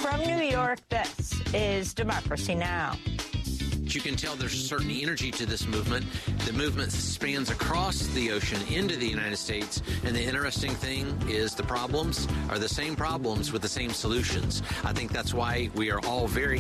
From New York, this is Democracy Now! You can tell there's a certain energy to this movement. The movement spans across the ocean into the United States, and the interesting thing is the problems are the same problems with the same solutions. I think that's why we are all very